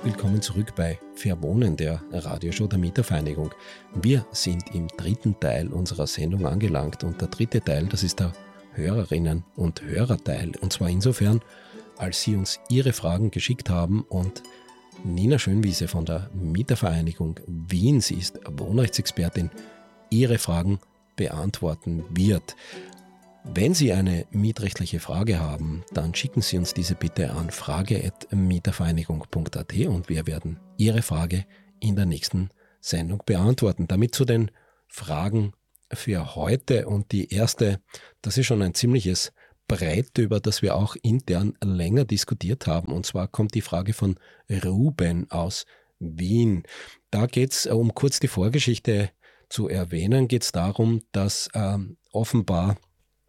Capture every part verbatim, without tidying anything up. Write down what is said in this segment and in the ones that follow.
Willkommen zurück bei Verwohnen, der Radioshow der Mietervereinigung. Wir sind im dritten Teil unserer Sendung angelangt und der dritte Teil, das ist der Hörerinnen- und Hörerteil. Und zwar insofern, als Sie uns Ihre Fragen geschickt haben und Nina Schönwiese von der Mietervereinigung Wien, sie ist Wohnrechtsexpertin, Ihre Fragen beantworten wird. Wenn Sie eine mietrechtliche Frage haben, dann schicken Sie uns diese bitte an frage at mietervereinigung punkt a t und wir werden Ihre Frage in der nächsten Sendung beantworten. Damit zu den Fragen für heute und die erste, das ist schon ein ziemliches Brett, über das wir auch intern länger diskutiert haben, und zwar kommt die Frage von Ruben aus Wien. Da geht es, um kurz die Vorgeschichte zu erwähnen, geht es darum, dass ähm, offenbar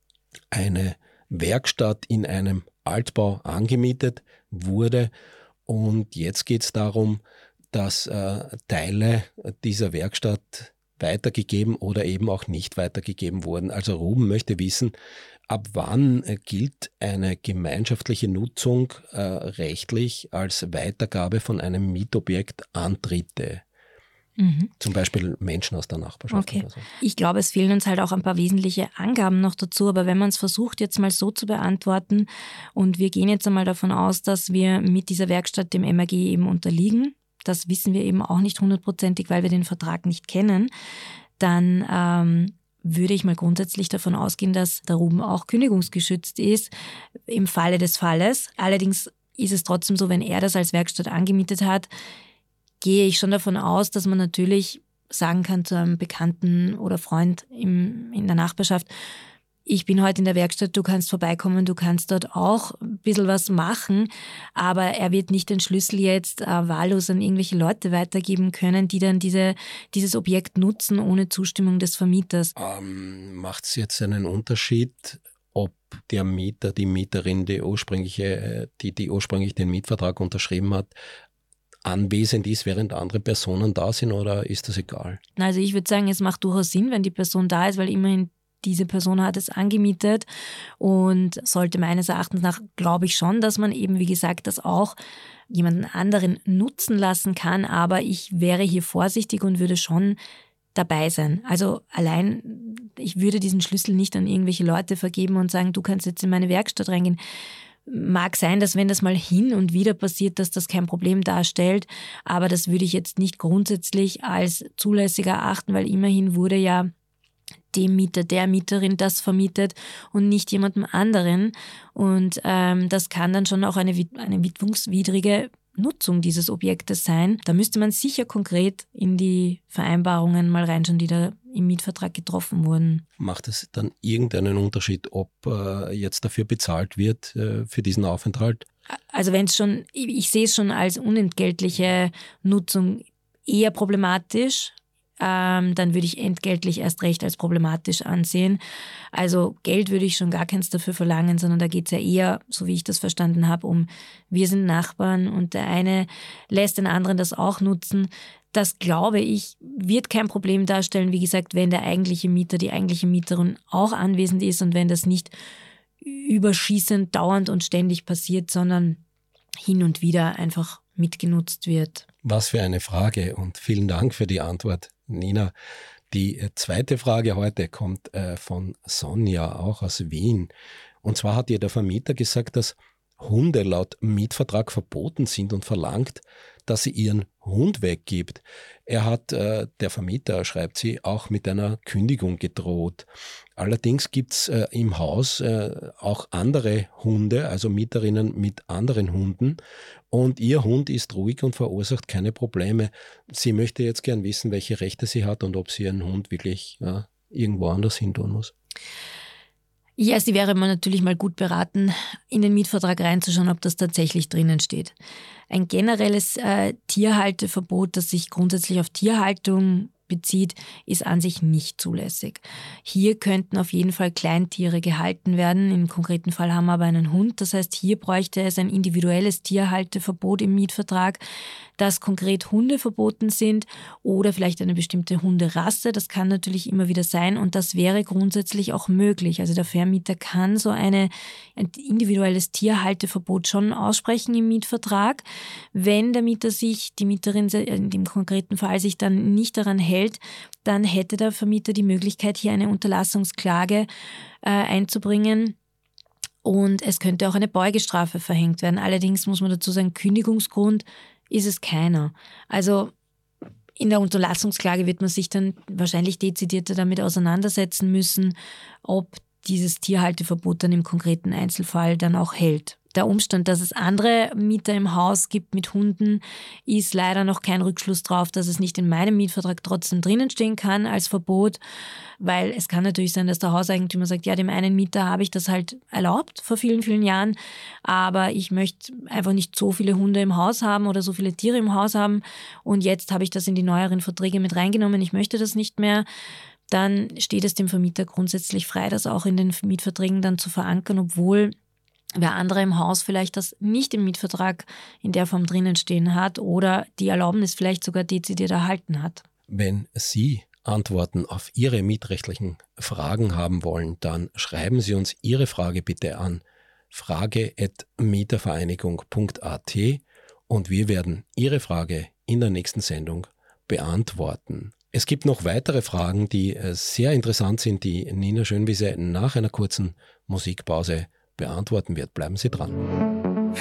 eine Werkstatt in einem Altbau angemietet wurde und jetzt geht es darum, dass äh, Teile dieser Werkstatt weitergegeben oder eben auch nicht weitergegeben wurden. Also Ruben möchte wissen, ab wann äh, gilt eine gemeinschaftliche Nutzung äh, rechtlich als Weitergabe von einem Mietobjekt an Dritte? Mhm. Zum Beispiel Menschen aus der Nachbarschaft. Okay. Oder so. Ich glaube, es fehlen uns halt auch ein paar wesentliche Angaben noch dazu, aber wenn man es versucht, jetzt mal so zu beantworten und wir gehen jetzt einmal davon aus, dass wir mit dieser Werkstatt dem M A G eben unterliegen, das wissen wir eben auch nicht hundertprozentig, weil wir den Vertrag nicht kennen, dann ähm, würde ich mal grundsätzlich davon ausgehen, dass der Ruben auch kündigungsgeschützt ist im Falle des Falles. Allerdings ist es trotzdem so, wenn er das als Werkstatt angemietet hat, gehe ich schon davon aus, dass man natürlich sagen kann zu einem Bekannten oder Freund im, in der Nachbarschaft, ich bin heute in der Werkstatt, du kannst vorbeikommen, du kannst dort auch ein bisschen was machen, aber er wird nicht den Schlüssel jetzt äh, wahllos an irgendwelche Leute weitergeben können, die dann diese, dieses Objekt nutzen ohne Zustimmung des Vermieters. Ähm, macht es jetzt einen Unterschied, ob der Mieter, die Mieterin, die ursprüngliche, die, die ursprünglich den Mietvertrag unterschrieben hat, anwesend ist, während andere Personen da sind, oder ist das egal? Also ich würde sagen, es macht durchaus Sinn, wenn die Person da ist, weil immerhin diese Person hat es angemietet und sollte meines Erachtens nach, glaube ich schon, dass man eben, wie gesagt, das auch jemanden anderen nutzen lassen kann, aber ich wäre hier vorsichtig und würde schon dabei sein. Also allein, ich würde diesen Schlüssel nicht an irgendwelche Leute vergeben und sagen, du kannst jetzt in meine Werkstatt reingehen. Mag sein, dass wenn das mal hin und wieder passiert, dass das kein Problem darstellt, aber das würde ich jetzt nicht grundsätzlich als zulässig erachten, weil immerhin wurde ja dem Mieter, der Mieterin das vermietet und nicht jemandem anderen. Und ähm, das kann dann schon auch eine, eine witwungswidrige Nutzung dieses Objektes sein. Da müsste man sicher konkret in die Vereinbarungen mal reinschauen, die da im Mietvertrag getroffen wurden. Macht es dann irgendeinen Unterschied, ob äh, jetzt dafür bezahlt wird äh, für diesen Aufenthalt? Also wenn es schon, ich, ich sehe es schon als unentgeltliche Nutzung eher problematisch. Ähm, dann würde ich entgeltlich erst recht als problematisch ansehen. Also Geld würde ich schon gar keins dafür verlangen, sondern da geht es ja eher, so wie ich das verstanden habe, um wir sind Nachbarn und der eine lässt den anderen das auch nutzen. Das, glaube ich, wird kein Problem darstellen, wie gesagt, wenn der eigentliche Mieter, die eigentliche Mieterin auch anwesend ist und wenn das nicht überschießend, dauernd und ständig passiert, sondern hin und wieder einfach mitgenutzt wird. Was für eine Frage und vielen Dank für die Antwort, Nina. Die zweite Frage heute kommt äh, von Sonja, auch aus Wien. Und zwar hat ihr der Vermieter gesagt, dass Hunde laut Mietvertrag verboten sind und verlangt, dass sie ihren Hund weggibt. Er hat, äh, der Vermieter, schreibt sie, auch mit einer Kündigung gedroht. Allerdings gibt's äh, im Haus äh, auch andere Hunde, also Mieterinnen mit anderen Hunden. Und ihr Hund ist ruhig und verursacht keine Probleme. Sie möchte jetzt gern wissen, welche Rechte sie hat und ob sie ihren Hund wirklich äh, irgendwo anders hin tun muss. Ja, sie wäre mal natürlich mal gut beraten, in den Mietvertrag reinzuschauen, ob das tatsächlich drinnen steht. Ein generelles äh, Tierhalteverbot, das sich grundsätzlich auf Tierhaltung bezieht, ist an sich nicht zulässig. Hier könnten auf jeden Fall Kleintiere gehalten werden. Im konkreten Fall haben wir aber einen Hund. Das heißt, hier bräuchte es ein individuelles Tierhalteverbot im Mietvertrag, dass konkret Hunde verboten sind oder vielleicht eine bestimmte Hunderasse. Das kann natürlich immer wieder sein und das wäre grundsätzlich auch möglich. Also der Vermieter kann so eine, ein individuelles Tierhalteverbot schon aussprechen im Mietvertrag. Wenn der Mieter sich, die Mieterin in dem konkreten Fall sich dann nicht daran hält, dann hätte der Vermieter die Möglichkeit, hier eine Unterlassungsklage äh, einzubringen. Und es könnte auch eine Beugestrafe verhängt werden. Allerdings muss man dazu sagen, Kündigungsgrund ist es keiner. Also in der Unterlassungsklage wird man sich dann wahrscheinlich dezidierter damit auseinandersetzen müssen, ob dieses Tierhalteverbot dann im konkreten Einzelfall dann auch hält. Der Umstand, dass es andere Mieter im Haus gibt mit Hunden, ist leider noch kein Rückschluss darauf, dass es nicht in meinem Mietvertrag trotzdem drinnen stehen kann als Verbot, weil es kann natürlich sein, dass der Hauseigentümer sagt, ja, dem einen Mieter habe ich das halt erlaubt vor vielen, vielen Jahren, aber ich möchte einfach nicht so viele Hunde im Haus haben oder so viele Tiere im Haus haben und jetzt habe ich das in die neueren Verträge mit reingenommen, ich möchte das nicht mehr. Dann steht es dem Vermieter grundsätzlich frei, das auch in den Mietverträgen dann zu verankern, obwohl wer andere im Haus vielleicht das nicht im Mietvertrag in der Form drinnen stehen hat oder die Erlaubnis vielleicht sogar dezidiert erhalten hat. Wenn Sie Antworten auf Ihre mietrechtlichen Fragen haben wollen, dann schreiben Sie uns Ihre Frage bitte an frage at mietervereinigung punkt a t und wir werden Ihre Frage in der nächsten Sendung beantworten. Es gibt noch weitere Fragen, die sehr interessant sind, die Nina Schönwiese nach einer kurzen Musikpause beantworten wird. Bleiben Sie dran.